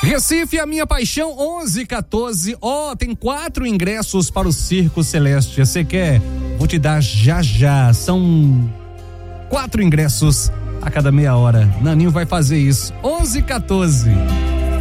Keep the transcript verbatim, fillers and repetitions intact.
Recife, a minha paixão, onze e quatorze. Ó, oh, tem quatro ingressos para o Circo Celeste. Você quer? Vou te dar já já. São quatro ingressos a cada meia hora. Naninho vai fazer isso. onze e quatorze.